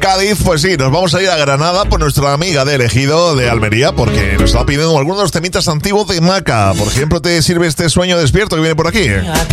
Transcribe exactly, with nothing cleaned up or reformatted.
Cádiz, pues sí, nos vamos a ir a Granada por nuestra amiga de Ejido de Almería, porque nos estaba pidiendo algunos de los temitas antiguos de Maca. Por ejemplo, ¿te sirve este sueño despierto que viene por aquí?